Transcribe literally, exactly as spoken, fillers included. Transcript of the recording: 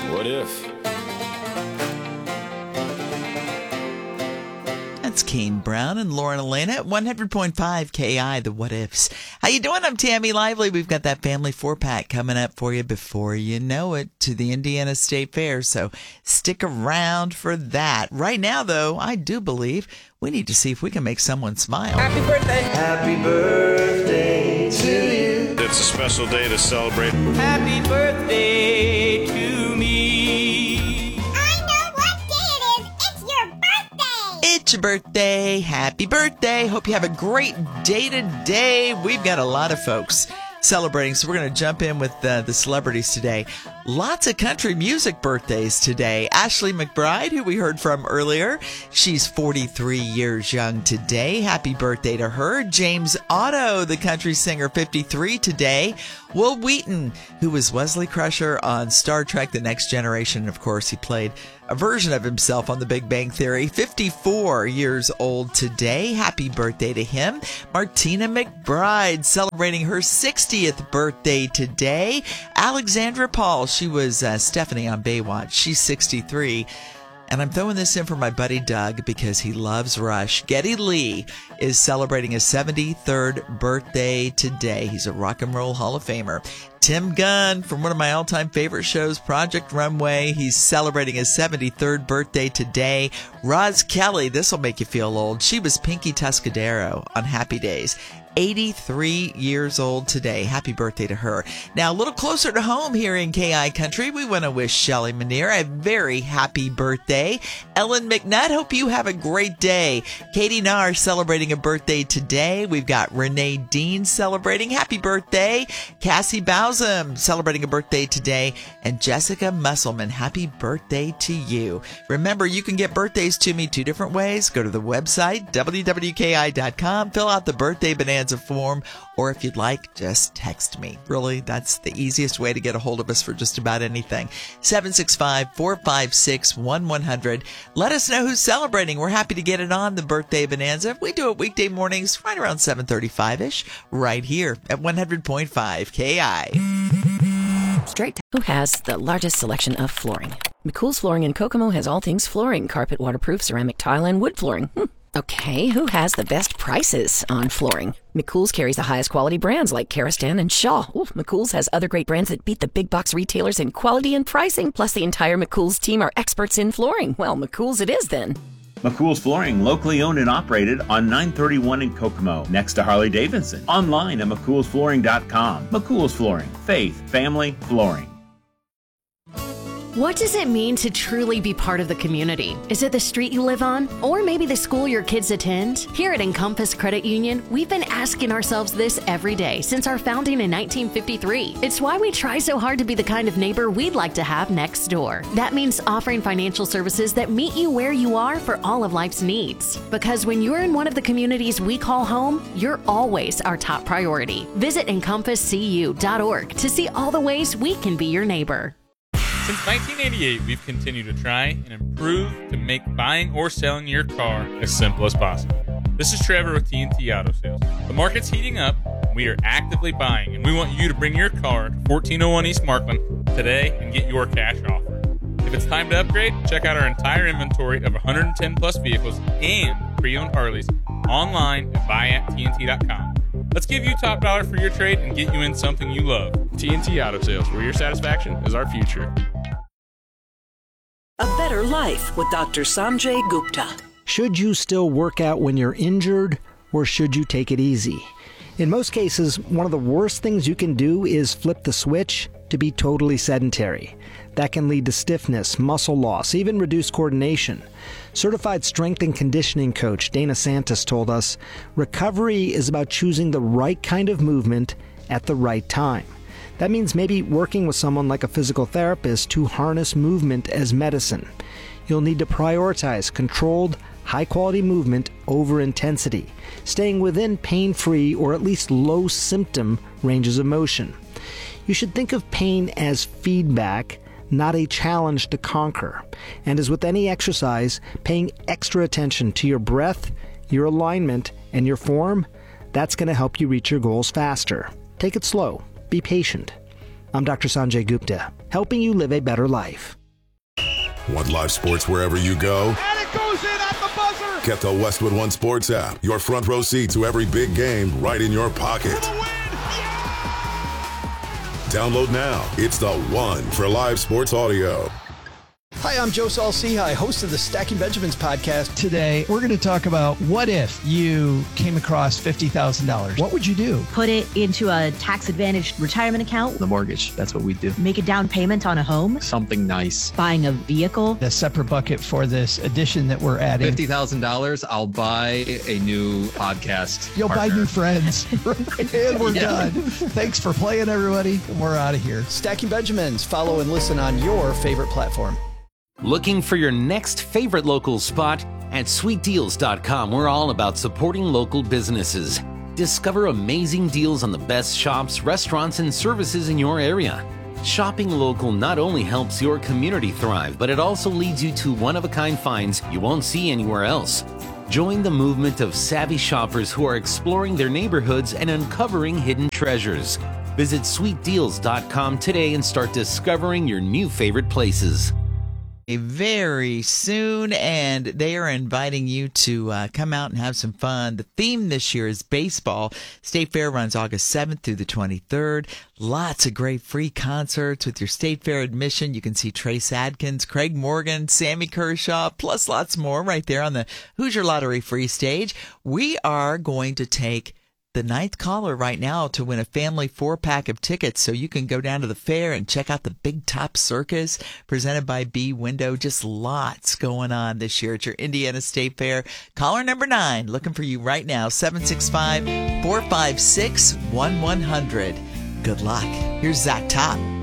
What if? That's Kane Brown and Lauren Elena at one hundred point five K I, the What Ifs. How you doing? I'm Tammy Lively. We've got that family four-pack coming up for you before you know it to the Indiana State Fair, so stick around for that. Right now, though, I do believe we need to see if we can make someone smile. Happy birthday. Happy birthday to you. It's a special day to celebrate. Happy birthday to me. I know what day it is. It's your birthday. It's your birthday. Happy birthday. Hope you have a great day today. We've got a lot of folks celebrating, so we're going to jump in with uh, the celebrities today. Lots of country music birthdays today. Ashley McBryde, who we heard from earlier, she's forty-three years young today. Happy birthday to her. James Otto, the country singer, fifty-three today. Will Wheaton, who was Wesley Crusher on Star Trek The Next Generation. Of course, he played a version of himself on The Big Bang Theory. fifty-four years old today. Happy birthday to him. Martina McBride celebrating her sixtieth birthday today. Alexandra Paul, she was uh, Stephanie on Baywatch. She's sixty-three. And I'm throwing this in for my buddy Doug because he loves Rush. Geddy Lee is celebrating his seventy-third birthday today. He's a Rock and Roll Hall of Famer. Tim Gunn from one of my all-time favorite shows, Project Runway. He's celebrating his seventy-third birthday today. Roz Kelly, this will make you feel old. She was Pinky Tuscadero on Happy Days. eighty-three years old today. Happy birthday to her. Now, a little closer to home here in K I Country, we want to wish Shelley Manier a very happy birthday. Ellen McNutt, hope you have a great day. Katie Nahr celebrating a birthday today. We've got Renee Dean celebrating. Happy birthday. Cassie Bowsam celebrating a birthday today. And Jessica Musselman, happy birthday to you. Remember, you can get birthdays to me two different ways. Go to the website, W W K I dot com, fill out the birthday bonanza form, or if you'd like, just text me. Really, that's the easiest way to get a hold of us for just about anything. seven six five, four five six, one one zero zero. Let us know who's celebrating. We're happy to get it on the birthday bonanza. We do it weekday mornings right around seven thirty-five-ish right here at one hundred point five K I. Straight. Who has the largest selection of flooring? McCool's Flooring in Kokomo has all things flooring, carpet, waterproof, ceramic tile, and wood flooring. Hmm. Okay, who has the best prices on flooring? McCool's carries the highest quality brands like Karastan and Shaw. Ooh, McCool's has other great brands that beat the big box retailers in quality and pricing. Plus, the entire McCool's team are experts in flooring. Well, McCool's it is then. McCool's Flooring, locally owned and operated on nine thirty-one in Kokomo, next to Harley Davidson. Online at McCool's Flooring dot com. McCool's Flooring, faith, family, flooring. What does it mean to truly be part of the community? Is it the street you live on? Or maybe the school your kids attend? Here at Encompass Credit Union, we've been asking ourselves this every day since our founding in nineteen fifty-three. It's why we try so hard to be the kind of neighbor we'd like to have next door. That means offering financial services that meet you where you are for all of life's needs. Because when you're in one of the communities we call home, you're always our top priority. Visit encompass c u dot org to see all the ways we can be your neighbor. Since nineteen eighty-eight, we've continued to try and improve to make buying or selling your car as simple as possible. This is Trevor with T N T Auto Sales. The market's heating up, we are actively buying, and we want you to bring your car to fourteen oh one East Markland today and get your cash offer. If it's time to upgrade, check out our entire inventory of one hundred ten plus vehicles and pre-owned Harleys online at buy at T N T dot com. Let's give you top dollar for your trade and get you in something you love. T N T Auto Sales, where your satisfaction is our future. A Better Life with Doctor Sanjay Gupta. Should you still work out when you're injured, or should you take it easy? In most cases, one of the worst things you can do is flip the switch to be totally sedentary. That can lead to stiffness, muscle loss, even reduced coordination. Certified strength and conditioning coach Dana Santos told us, recovery is about choosing the right kind of movement at the right time. That means maybe working with someone like a physical therapist to harness movement as medicine. You'll need to prioritize controlled, high-quality movement over intensity, staying within pain-free or at least low-symptom ranges of motion. You should think of pain as feedback, not a challenge to conquer. And as with any exercise, paying extra attention to your breath, your alignment, and your form, that's going to help you reach your goals faster. Take it slow. Be patient. I'm Doctor Sanjay Gupta, helping you live a better life. Want live sports wherever you go? And it goes in at the buzzer! Get the Westwood One Sports app. Your front row seat to every big game right in your pocket. For the win! Yeah! Download now. It's the one for live sports audio. Hi, I'm Joe Saul-Sehy, host of the Stacking Benjamins podcast. Today, we're going to talk about what if you came across fifty thousand dollars. What would you do? Put it into a tax-advantaged retirement account. The mortgage, that's what we do. Make a down payment on a home. Something nice. Buying a vehicle. A separate bucket for this addition that we're adding. fifty thousand dollars, I'll buy a new podcast You'll partner. buy new friends. And we're yeah. done. Thanks for playing, everybody. We're out of here. Stacking Benjamins. Follow and listen on your favorite platform. Looking for your next favorite local spot? At sweet deals dot com, we're all about supporting local businesses. Discover amazing deals on the best shops, restaurants, and services in your area. Shopping local not only helps your community thrive, but it also leads you to one-of-a-kind finds you won't see anywhere else. Join the movement of savvy shoppers who are exploring their neighborhoods and uncovering hidden treasures. Visit sweet deals dot com today and start discovering your new favorite places. Very soon, and they are inviting you to uh, come out and have some fun. The theme this year is baseball. State Fair runs August seventh through the twenty-third. Lots of great free concerts with your State Fair admission. You can see Trace Adkins, Craig Morgan, Sammy Kershaw, plus lots more right there on the Hoosier Lottery free stage. We are going to take the ninth caller right now to win a family four-pack of tickets, so you can go down to the fair and check out the Big Top Circus presented by B Window. Just lots going on this year at your Indiana State Fair. Caller number nine, looking for you right now, seven six five, four five six, one one zero zero. Good luck. Here's Zach Top.